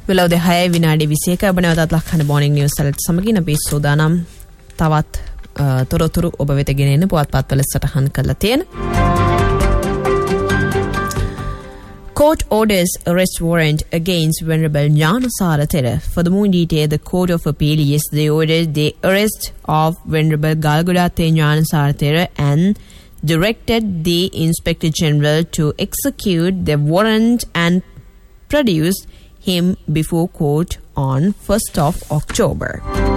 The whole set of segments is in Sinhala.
වෙලවද 6 විනාඩි 21 ඔබ නැවතත් ලක්හන මොර්නිං නිවුස් වලට සමගින් අපි සෝදානම් තවත් තොරතුරු ඔබ වෙත ගෙන එන්න පුවත්පත්වල සටහන් කරලා තියෙන. Court orders arrest warrant against Venerable Gnanasara Thera. Furthermore, in detail, the Court of Appeal yesterday ordered the arrest of Venerable Galgodathe Gnanasara Thera and directed the Inspector General to execute the warrant and produce him before court on 1st of October.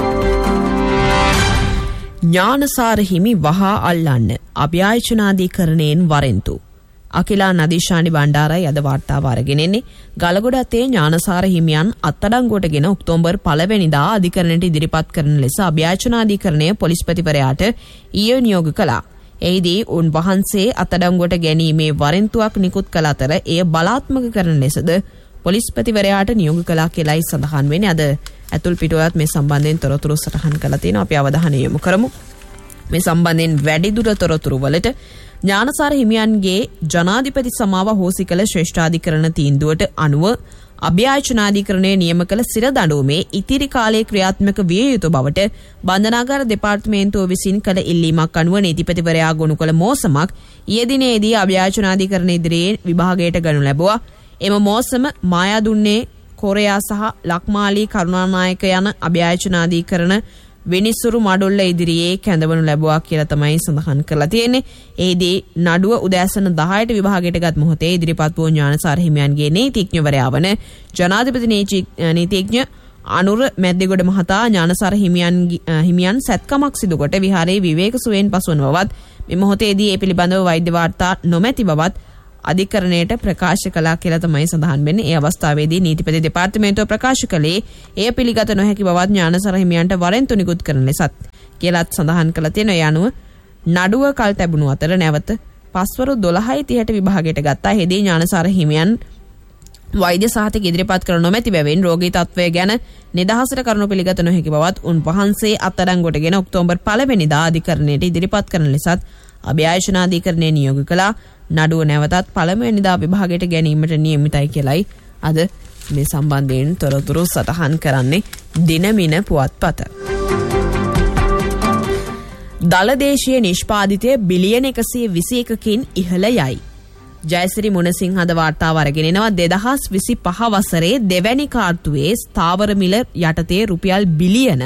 Gnanasara හිමි වහා අල්ලන්න අභ්‍යාචනාධිකරණයෙන් වරෙන්තු. අකිලා නදීශානි බණ්ඩාරයි අද වාර්තාව අරගෙන එන්නේ. ගලගොඩත්තේ ඥානසාර හිමියන් අත්අඩංගුවටගෙන ඔක්තෝබර් 1 වෙනිදා අධිකරණයට ඉදිරිපත් කරන ලෙස අභ්‍යාචනාධිකරණය පොලිස්පතිවරයාට ඊයේ නියෝග කළා. එහිදී උන් වහන්සේ අත්අඩංගුවට ගැනීමේ වරෙන්තුවක් නිකුත් කළ අතර එය බලාත්මක කරන ලෙසද පොලිස්පතිවරයාට නියෝග කළා කියලායි සඳහන් වෙන්නේ. අද ඇතුල් පිටුවත් මේ සම්බන්ධයෙන් තොරතුරු සටහන් කරලා තියෙනවා. අපි අවධානය යොමු කරමු. මේ සම්බන්ධයෙන් වැඩිදුර තොරතුරු වලට ඥානසාර හිමියන්ගේ ජනාධිපති සමාව හෝසි කළ ශ්‍රේෂ්ඨාධිකරණ තීන්දුවට අනුව අභ්‍යාචනාධිකරණය නියම කළ සිර දඬුවමේ ඉතිරි කාලයේ ක්‍රියාත්මක විය යුතු බවට බන්ධනාගාර දෙපාර්තමේන්තුව විසින් කළ ඉල්ලීමක් අනුව නීතිපතිවරයා ගොනු කළ මෝසමක් ඊයේ දිනේදී අභ්‍යාචනාධිකරණ ඉදිරියේ විභාගයට ගනු ලැබුවා. එම මෝසම මායාදුන්නේ කොරයා සහ ලක්මාලී කරුණානායක යන අභ්‍යාචනාධිකරණ වෙනිසුරු මඩොල්ල ඉදිරියේ කැඳවනු ලැබුවා කියලා තමයි සඳහන් කරලා තියෙන්නේ. ඒදී නඩුව උදෑසන 10ට විභාගයට ගත් මොහොතේ ඉදිරිපත් වූ ඥානසාර හිමියන්ගේ නීතිඥවරයා වන ජනාධිපති නීතිඥ අනුර මැද්දේගොඩ මහතා ඥානසාර හිමියන් සැත්කමක් සිදු කොට විහාරයේ විවේක සුවයෙන් පසුවන බවත් මේ මොහොතේදී ඒ පිළිබඳව වෛද්‍ය වාර්තා නොමැති බවත් අධිකරණයට ප්‍රකාශ කළා කියලා තමයි සඳහන් වෙන්නේ. ඒ අවස්ථාවේදී නීතිපති දෙපාර්තමේන්තුව ප්‍රකාශ කළේ එය පිළිගත නොහැකි බවත් ඥානසාර හිමියන්ට වරෙන්තු නිකුත් කරන ලෙසත් කියලාත් සඳහන් කළා තියෙනවා. ඒ අනුව නඩුව කල් තැබුණු අතර නැවත පස්වරු 12:30ට විභාගයට ගත්තා. එෙහිදී ඥානසාර හිමියන් වෛද්‍ය සහතික ඉදිරිපත් කර නොමැති බැවින් රෝගී තත්ත්වය ගැන නිදහසට කරුණු පිළිගත නොහැකි බවත් උන් වහන්සේ අත්අඩංගුවටගෙන ඔක්තෝබර් 1 වෙනිදා අධිකරණයට ඉදිරිපත් කරන ලෙසත් අභ්‍යාචනාධිකරණය නියෝග කළා. නඩුව නැවතත් 1 වෙනිදා විභාගයට ගැනීමට නියමිතයි කියලයි අද මේ සම්බන්ධයෙන් තොරතුරු සටහන් කරන්නේ දිනමින පුවත්පත. දලදේශීය නිෂ්පාදිතය බිලියන 121කින් ඉහළ යයි. ජයසිරි මුණසිංහ අද වාර්තාව අරගෙන එනවා. 2025 වසරේ දෙවැනි කාර්තුවේ ස්ථාවර මිල යටතේ රුපියල් බිලියන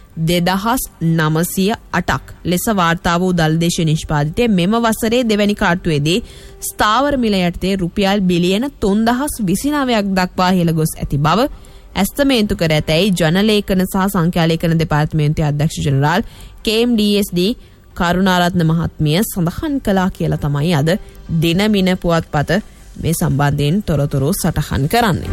2908ක් ලෙස වාර්තා වූ දලදේශීය නිෂ්පාදිතය මෙම වසරේ දෙවැනි කාර්තුවේදී ස්ථාවර මිල යටතේ රුපියල් බිලියන 3029ක් දක්වා ඉහළ ගොස් ඇති බව ඇස්තමේන්තු කර ඇතැයි ජනලේඛන සහ සංඛ්‍යාලේඛන දෙපාර්තමේන්තුවේ අධ්‍යක්ෂ ජෙනරාල් KMDSD කරුණාරත්න මහත්මිය සඳහන් කළා කියලා තමයි අද දිනමින පුවත්පත මේ සම්බන්ධයෙන් තොරතුරු සටහන් කරන්නේ.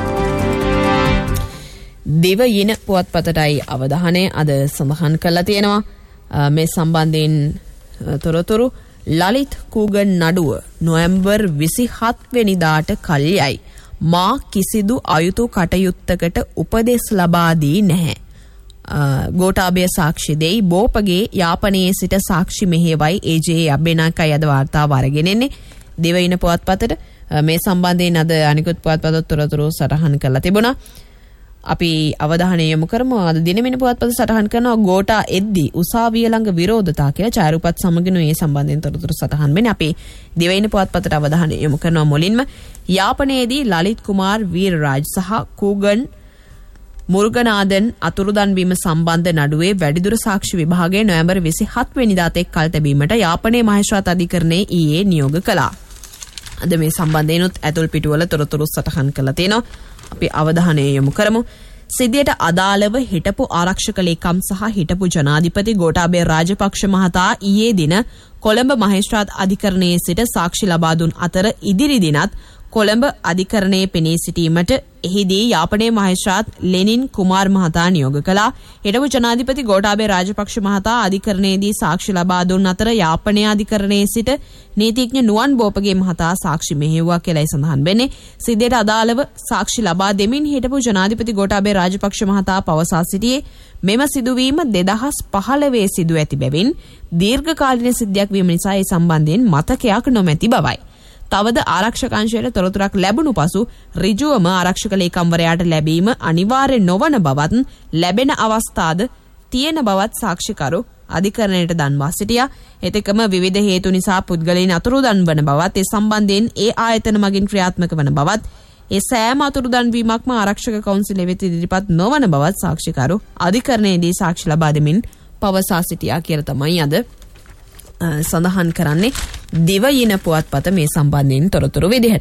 දිවයින පුවත්පතටයි අවධානය අද සඳහන් කරලා තියෙනවා. මේ සම්බන්ධයෙන් තොරතුරු ලලිත් කූගන් නඩුව නොවැම්බර් 27 වෙනිදාට කල්යයි. මා කිසිදු අයුතු කටයුත්තකට උපදෙස් ලබා දී නැහැ. ගෝඨාභය සාක්ෂි දෙයි බෝපගේ යාපනයේ සිට සාක්ෂි මෙහෙවයි AJ අබේනාකයි අද වාර්තාව අරගෙන එන්නේ දිවයින පුවත්පතට. මේ සම්බන්ධයෙන් අද අනිකුත් පුවත්පත තොරතුරු සටහන් කරලා තිබුණා. අපි අවධානය යොමු කරමු. අද දිනමින පුවත්පත සටහන් කරනවා ගෝඨා එද්දී උසාවිය ළඟ විරෝධතා කියලා ඡායාරූපත් සමගින් මේ සම්බන්ධයෙන් තොරතුරු සටහන් වෙන්නේ. අපි දිවයින පුවත්පතට අවධානය යොමු කරනවා. මුලින්ම යාපනයේදී ලලිත් කුමාර් වීරරාජ් සහ කූගන් මුර්ගනාදන් අතුරුදන් වීම සම්බන්ධ නඩුවේ වැඩිදුර සාක්ෂි විභාගයේ නොවැම්බර් 27 වෙනිදා තෙක් කල් තැබීමට යාපනයේ මහේස්ත්‍රාත් අධිකරණයේ ඊයේ නියෝග කළා. අද මේ සම්බන්ධයෙන්ුත් ඇතුල් පිටුවල තොරතුරු සටහන් කරලා තියෙනවා. අපි අවධානය යොමු කරමු. සිද්ධියට අදාළව හිටපු ආරක්ෂක ලේකම් සහ හිටපු ජනාධිපති ගෝඨාභය රාජපක්ෂ මහතා ඊයේ දින කොළඹ මහේස්ත්‍රාත් අධිකරණයේ සිට සාක්ෂි ලබා දුන් අතර ඉදිරි දිනත් කොළඹ අධිකරණයේ පෙනී සිටීමට එහිදී යාපනයේ මහේස්ත්‍රාත් ලෙනින් කුමාර් මහතා නියෝග කළා. හිටපු ජනාධිපති ගෝඨාභය රාජපක්ෂ මහතා අධිකරණයේදී සාක්ෂි ලබා දුන් අතර යාපනයේ අධිකරණයේ සිට නීතිඥ නුවන් බෝපගේ මහතා සාක්ෂි මෙහෙයුවා කියලායි සඳහන් වෙන්නේ. සිද්ධියට අදාළව සාක්ෂි ලබා දෙමින් හිටපු ජනාධිපති ගෝඨාභය රාජපක්ෂ මහතා පවසා සිටියේ මෙම සිදුවීම 2015 සිදු ඇති බැවින් දීර්ඝකාලීන සිද්ධියක් වීම නිසා ඒ සම්බන්ධයෙන් මතකයක් නොමැති බවයි. තවද ආරක්ෂක අංශයට තොරතුරක් ලැබුණු පසු ඍජුවම ආරක්ෂක ලේකම්වරයාට ලැබීම අනිවාර්ය නොවන බවත් ලැබෙන අවස්ථාද තියෙන බවත් සාක්ෂිකරු අධිකරණයට දන්වා සිටියා. එතෙකම විවිධ හේතු නිසා පුද්ගලයන් අතුරුදන් වන බවත් ඒ සම්බන්ධයෙන් ඒ ආයතන මගින් ක්‍රියාත්මක වන බවත් ඒ සෑම අතුරුදන් වීමක්ම ආරක්ෂක කවුන්සිලය වෙත ඉදිරිපත් නොවන බවත් සාක්ෂිකරු අධිකරණයේදී සාක්ෂි ලබා දෙමින් පවසා සිටියා කියලා තමයි අද සඳහන් කරන්නේ දිවයින පුවත්පත මේ සම්බන්ධයෙන් තොරතුරු විදිහට.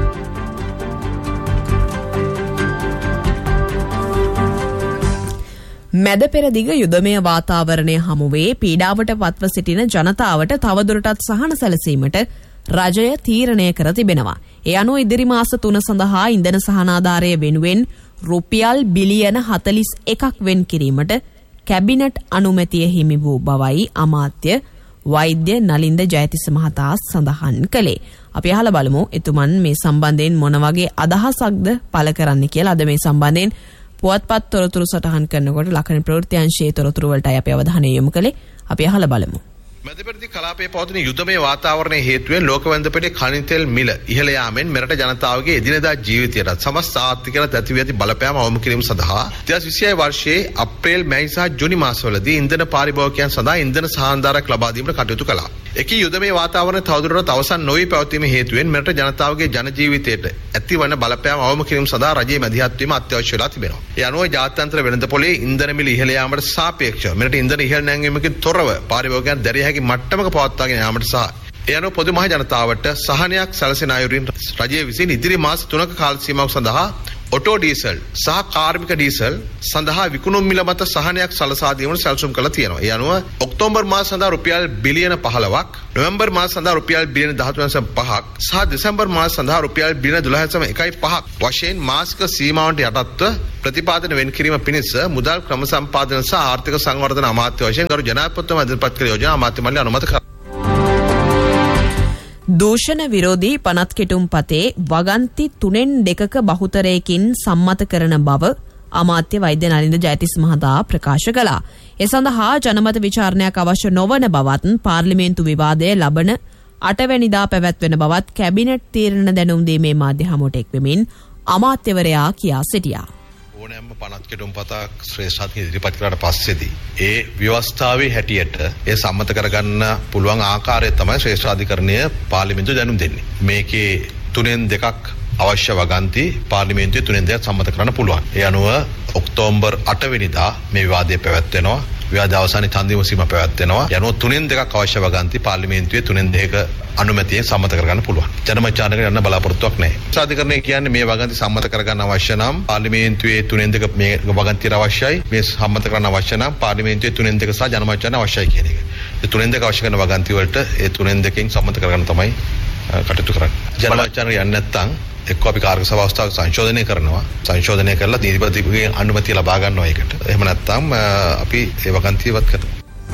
මැද පෙරදිග යුදමය වාතාවරණය හමුවේ පීඩාවට පත්ව සිටින ජනතාවට තවදුරටත් සහන සැලසීමට රජය තීරණය කර තිබෙනවා. ඒ අනුව ඉදිරි මාස 3 සඳහා ඉන්ධන සහනාධාරය වෙනුවෙන් රුපියල් බිලියන 41ක් වෙන් කිරීමට කැබිනට් අනුමැතිය හිමි වූ බවයි අමාත්‍ය වෛද්‍ය නලින්ද ජයතිස්ස මහතා සඳහන් කළේ. අපි අහලා බලමු එතුමන් මේ සම්බන්ධයෙන් මොන වගේ අදහසක්ද පළ කරන්න කියලා. අද මේ සම්බන්ධයෙන් පුවත්පත් තොරතුරු සටහන් කරනකොට ලක්ෂණ ප්‍රවෘත්ති අංශයේ තොරතුරු වලටයි අපි අවධානය යොමු කළේ. අපි අහලා බලමු. මැදපෙරදිග කලාපයේ පවතින යුදමය වාතාවරණයේ හේතුවෙන් ලෝකවැඳපෙළේ කණි තෙල් මිල ඉහළ යාමෙන් මෙරට ජනතාවගේ එදිනෙදා ජීවිතයට සමස්ත ආර්ථිකයට ඇති වී ඇති බලපෑම අවම කිරීම සඳහා 2026 වර්ෂයේ අප්‍රේල් මැයි සහ ජූනි මාසවලදී ඉන්ධන පාරිභෝගිකයන් සඳහා ඉන්ධන සහාන්දාරයක් ලබා දීමට කටයුතු කළා. එකී යුදමය වාතාවරණය තවදුරටත් අවසන් නොවී පැවතීම හේතුවෙන් මෙරට ජනතාවගේ ජන ජීවිතයට ඇතිවන බලපෑම අවම කිරීම සඳහා රජයේ මැදිහත් වීම අත්‍යවශ්‍ය වෙලා තිබෙනවා. ඒ අනුව ජාත්‍යන්තර වෙළඳපොලේ ඉන්ධන මිල ඉහළ යාමට සාපේක්ෂව මෙරට ඉන්ධන ඉහළ නැංවීමකින් තොරව පාරිභෝගිකයන් දැරිය හැකි මට්ටමක පවත්වාගෙන යාමට සහ ඒ අනුව පොදු මහ ජනතාවට සහනයක් සැලසෙන අයුරින් රජය විසින් ඉදිරි මාස 3ක කාල සීමාවක් සඳහා ඔටෝ ඩීසල් සහ කාර්මික ඩීසල් සඳහා විකුණුම් මිල මත සහනයක් සලසා දීමට සැලසුම් කළා තියෙනවා. ඒ අනුව ඔක්තෝබර් මාස සඳහා රුපියල් බිලියන 15ක්, නොවැම්බර් මාස සඳහා රුපියල් බිලියන 13.5ක් සහ දෙසැම්බර් මාස සඳහා රුපියල් බිලියන 12.1ක් වශයෙන් මාසික සීමාවන්ට යටත්ව ප්‍රතිපාදන වෙන් කිරීම පිණිස මුදල් ක්‍රම සම්පාදන සහ ආර්ථික සංවර්ධන අමාත්‍ය වශයෙන් ගරු ජනාධිපතිතුමා ඉදිරිපත් කළ යෝජනා අමාත්‍ය මණ්ඩලය අනුමත කරා. දූෂණ විරෝධී පනත් කෙටුම් පතේ වගන්ති 3/2ක බහුතරයකින් සම්මත කරන බව අමාත්‍ය වෛද්‍ය නලින්ද ජයතිස්ස මහතා ප්‍රකාශ කළා. ඒ සඳහා ජනමත විචාරණයක් අවශ්‍ය නොවන බවත් පාර්ලිමේන්තු විවාදය ලබන 8 වෙනිදා පැවැත්වෙන බවත් කැබිනට් තීරණ දැනුම් දීමේ මාධ්‍ය හමුවට එක්වෙමින් අමාත්‍යවරයා කියා සිටියා. ඕනෑම පනත් කෙටුම් පතක් ශ්‍රේෂ්ඨාධිකරණය ඉදිරිපත් කරාට පස්සේදී ඒ ව්‍යවස්ථාවේ හැටියට ඒ සම්මත කරගන්න පුළුවන් ආකාරය තමයි ශ්‍රේෂ්ඨාධිකරණය පාර්ලිමේන්තුව දැනුම් දෙන්නේ. මේකේ 3/2ක් අවශ්‍ය වගන්ති පාර්ලිමේන්තුවේ 3/2ක් සම්මත කරන්න පුළුවන්. ඒ අනුව ඔක්තෝබර් 8 වෙනිදා මේ විවාදය පැවැත්වෙනවා. විවාද අවසානයේ තන්දිම සීමා පැවැත්වෙනවා. යනුව 3/2ක් අවශ්‍ය වගන්ති පාර්ලිමේන්තුවේ 3/2ක අනුමැතියෙන් සම්මත කරගන්න පුළුවන්. ජනමච්චානකට යන්න බලාපොරොත්තුවක් නැහැ. ශ්‍රේෂ්ඨාධිකරණය කියන්නේ මේ වගන්ති සම්මත කරගන්න අවශ්‍ය නම් පාර්ලිමේන්තුවේ 3/2 මේ වගන්තියට අවශ්‍යයි. මේ සම්මත කරන්න අවශ්‍ය නම් පාර්ලිමේන්තුවේ 3/2 සහ ජනමච්චාන අවශ්‍යයි කියන එක. ඒ 3/2 අවශ්‍ය කරන වගන්ති වලට ඒ 3/2කින් සම්මත කරගන්න තමයි කටයුතු කරන්නේ. ජනමච්චානකට යන්නේ නැත්නම් එක්ක අපි කාර්ය සභාව අවස්ථාවක සංශෝධනය කරනවා. සංශෝධනය කරලා නීතිපතිගේ අනුමැතිය ලබා ගන්නවා ඒකට. එහෙම නැත්නම් අපි ඒ වගන්තිය ඉවත් කරනවා.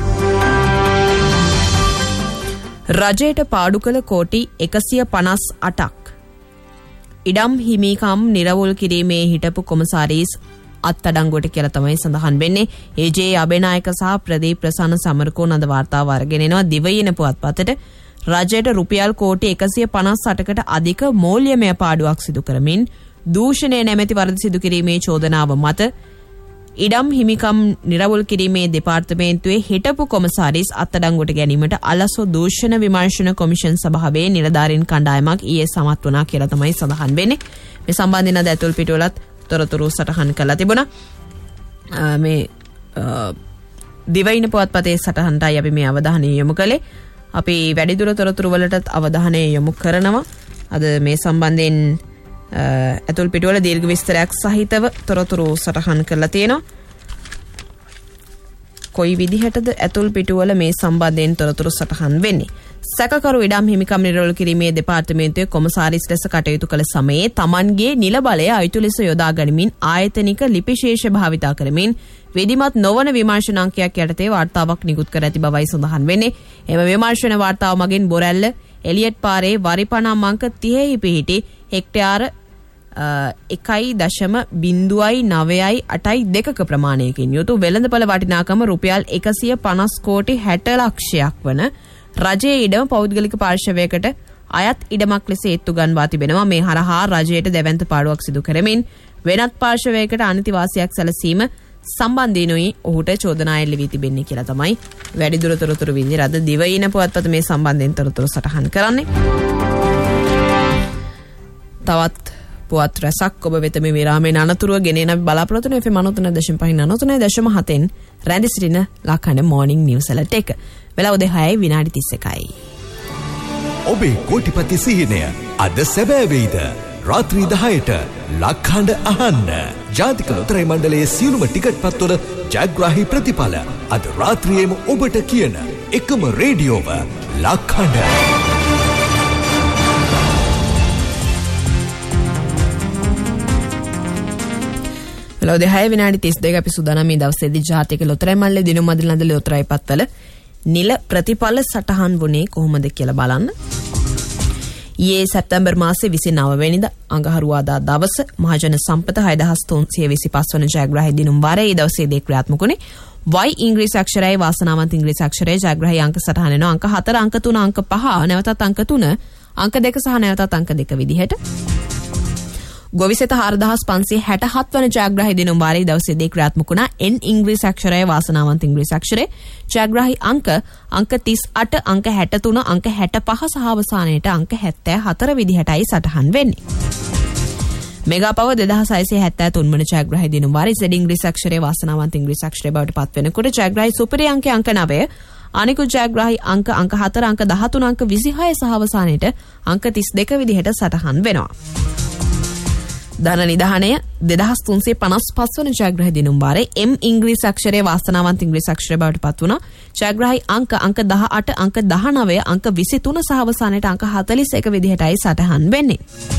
රජයට පාඩු කළ කෝටි 158ක් ඉඩම් හිමිකම් නිරවුල් කිරීමේ හිටපු කොමසාරිස් අත්අඩංගුවට කියලා තමයි සඳහන් වෙන්නේ. ඒ.ජේ. අබේනායක සහ ප්‍රදීප් ප්‍රසන්න සමරකෝන් අද වාර්තාව අරගෙන එනවා දිවයින පුවත්පතට. රජයට රුපියල් කෝටි 158කට අධික මූල්‍යමය පාඩුවක් සිදු කරමින් දූෂණය නැමැති වරද සිදු කිරීමේ චෝදනාව මත ඉඩම් හිමිකම් නිරවුල් කිරීමේ දෙපාර්තමේන්තුවේ හිටපු කොමසාරිස් අත්අඩංගුවට ගැනීමට අලසො දූෂණ විමර්ශන කොමිෂන් සභාවේ නිලධාරීන් කණ්ඩායමක් ඊයේ සමත් වුණා කියලා තමයි සඳහන් වෙන්නේ. මේ සම්බන්ධයෙන් අද ඇතුල් පිටුවලත් තොරතුරු සටහන් කළා තිබුණා. මේ දිවයින පුවත්පතේ සටහනටයි අපි මේ අවධානය යොමු කළේ. අපි වැඩිදුර තොරතුරු වලටත් අවධානය යොමු කරනවා. අද මේ සම්බන්ධයෙන් ඇතුල් පිටුවල දීර්ඝ විස්තරයක් සහිතව තොරතුරු සටහන් කරලා තියෙනවා. කොයි විදිහටද ඇතුල් පිටුවල මේ සම්බන්ධයෙන් තොරතුරු සටහන් වෙන්නේ? සැකකරු ඉඩම් හිමිකම් නිරවුල් කිරීමේ දෙපාර්තමේන්තුවේ කොමසාරිස් ලෙස කටයුතු කළ සමයේ තමන්ගේ නිල බලය අයුතු ලෙස යොදා ගනිමින් ආයතනික ලිපිශේෂ භාවිතා කරමින් විධිමත් නොවන විමර්ශන අංකයක් යටතේ වාර්තාවක් නිකුත් කර ඇති බවයි සඳහන් වෙන්නේ. එම විමර්ශන වාර්තාව මගින් බොරැල්ල එලියට් පාරේ වරිපණම් අංක 30 පිහිටි හෙක්ටයාර 1.0982ක ප්‍රමාණයකින් යුතු වෙළඳපළ වටිනාකම රුපියල් 150 කෝටි 60 ලක්ෂයක් වන රජයේ ඉඩම පෞද්ගලික පාර්ශවයකට අයත් ඉඩමක් ලෙස ඒත්තු ගන්වා තිබෙනවා. මේ හරහා රජයට දැවැන්ත පාඩුවක් සිදු කරමින් වෙනත් පාර්ශවයකට අනතිවාසියක් සැලසීම සම්බන්ධීනුයි ඔහුට චෝදනා එල්ල වී තිබෙන්නේ කියලා තමයි වැඩිදුර තොරතුරු වින්දි රද දිවයින පුවත්පත මේ සම්බන්ධයෙන් තොරතුරු සටහන් කරන්නේ. තවත් පුවත් රැසක් ඔබ වෙත මේ විරාමයේ අනතුරුව ගෙනෙන අපි බලාපොරොත්තු වෙන FM 93.5 රැඳි සිටින ලක්හඬ මෝර්නිං නිවුස් ඇලර්ට් එක. වෙලාව උදේ 6යි විනාඩි 31යි. ඔබේ කෝටිපති සිහිනය අද සැබෑ වේද? රාත්‍රී 10ට ලක්හඬ අහන්න. ජාතික ලොතරැයි මණ්ඩලයේ සියලුම ටිකට් පත්වල ජයග්‍රාහී ප්‍රතිඵල අද රාත්‍රියේම ඔබට කියන එකම රේඩියෝව ලක්හඬ. වෙලාව 6 විනාඩි 32 අපි සූදානම් මේ දවසේදී ජාතික ලොතරැයි මණ්ඩලයේ දිනුම් මදිලනද ලොතරැයි පත්වල නිල ප්‍රතිඵල සටහන් වුණේ කොහොමද කියලා බලන්න. ඊයේ සැප්තැම්බර් මාසයේ 29 වෙනිදා අඟහරුවාදා දවස මහජන සම්පත 6325 වන ජයග්‍රාහී දිනුම් වාරයේ ඒ දවසේදී ක්‍රියාත්මක වුණේ Y ඉංග්‍රීසි අක්ෂරයයි වාසනාවන්ත ඉංග්‍රීසි අක්ෂරයයි ජයග්‍රාහී අංක සටහන් වෙනවා. අංක 4 අංක 3 අංක 5 නැවතත් අංක 3 අංක 2 සහ නැවතත් අංක 2 විදිහට ගොවිසෙත 4567 වන ජයග්‍රාහී දිනුම් වාරයේ දවසේදී ක්‍රියාත්මක වුණා N ඉංග්‍රීසි අක්ෂරයයි වාසනාවන්ත ඉංග්‍රීසි අක්ෂරය ජයග්‍රාහී අංක 38 අංක 63 අංක 65 සහ අවසානයේට අංක 74 විදිහටයි සටහන් වෙන්නේ. මෙගා පව 2673 වන ජයග්‍රාහී දිනුම් වාරයේ Z ඉංග්‍රීසි අක්ෂරයේ වාසනාවන්ත ඉංග්‍රීසි අක්ෂරය බවට පත් වෙනකොට ජයග්‍රාහී සුපිරි අංකය අංක 9 අනිකුත් ජයග්‍රාහී අංක 4 අංක 13 අංක 26 සහ අවසානයේට අංක 32 විදිහට සටහන් වෙනවා. ධන නිධානය 2355 වන ජයග්‍රාහී දිනුම් වාරයේ M ඉංග්‍රීසි අක්ෂරයේ වාසනාවන්ත ඉංග්‍රීසි අක්ෂරය බවට පත් වුණා. ජයග්‍රාහී අංක 18 අංක 19 අංක 23 සහ අවසානයේට අංක 41 විදිහටයි සටහන් වෙන්නේ.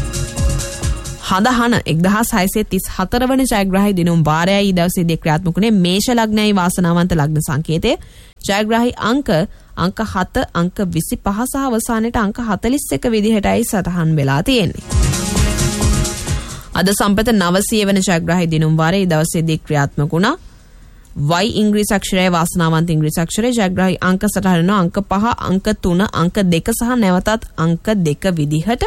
හඳහන 1634 වන ජයග්‍රාහී දිනුම් වාරයයි දවසේදී ක්‍රියාත්මක වුණේ මේෂ ලග්නයයි වාසනාවන්ත ලග්න සංකේතය. ජයග්‍රාහී අංක 7 අංක 25 සහ අවසානයේට අංක 41 විදිහටයි සටහන් වෙලා තියෙන්නේ. අද සම්පත 900 වන ජයග්‍රාහී දිනුම් වාරයේ දවසේදී ක්‍රියාත්මක වුණා. Y ඉංග්‍රීසි අක්ෂරයයි වාසනාවන්ත ඉංග්‍රීසි අක්ෂරය ජයග්‍රාහී අංක සටහන් වෙනවා අංක 5 අංක 3 අංක 2 සහ නැවතත් අංක 2 විදිහට.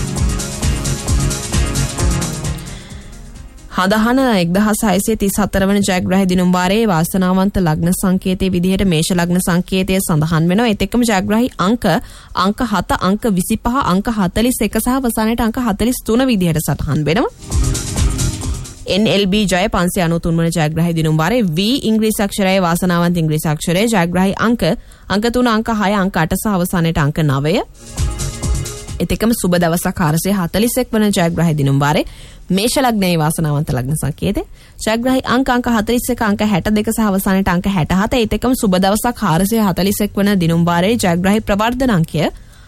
හදහන 1634 වන ජයග්‍රාහී දිනුම් වාරයේ වාසනාවන්ත ලග්න සංකේතයේ විදිහට මේෂ ලග්න සංකේතය සඳහන් වෙනවා. ඒත් එක්කම ජයග්‍රාහී අංක 7 අංක 25 අංක 41 සහ අවසානයේට අංක 43 විදිහට සටහන් වෙනවා. NLB ජය 593 වන ජයග්‍රාහී දිනුම් වාරයේ V ඉංග්‍රීසි අක්ෂරයේ වාසනාවන්ත ඉංග්‍රීසි අක්ෂරයේ ජයග්‍රාහී අංක 3 අංක 6 අංක 8 සහ අවසානයේට අංක 9. ඒත් එක්කම සුබ දවසක් 441 වන ජයග්‍රාහී දිනුම් වාරයේ මේෂ ලග්නයේ වාසනාවන්ත ලග්න සංකේතය ජයග්‍රාහී අංක 41 අංක 62 සහ අවසානයේට අංක 67. ඒත් එක්කම සුබ දවසක් 441 වන දිනුම් වාරයේ ජයග්‍රාහී ප්‍රවර්ධන අංකය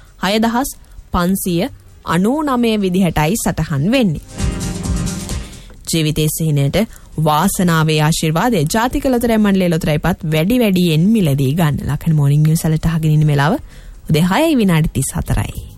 6599 විදිහටයි සටහන් වෙන්නේ. ජීවිතයේ සිහිනයට වාසනාවේ ආශිර්වාදය ජාතික ලොතරැයි මණ්ඩලයේ ලොතරැයිපත් වැඩි වැඩියෙන් මිලදී ගන්න. ලක්හඬ මෝර්නිං නිවුස් ඇලර්ට් අහගෙන ඉන්න වෙලාව උදේ 6යි විනාඩි 34යි.